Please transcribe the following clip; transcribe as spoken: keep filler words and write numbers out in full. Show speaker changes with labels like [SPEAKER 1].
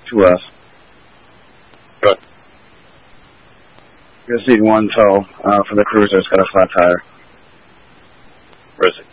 [SPEAKER 1] to us.
[SPEAKER 2] Good.
[SPEAKER 1] We just need one tow uh, for the cruiser. It's got a flat tire.
[SPEAKER 2] Where is it?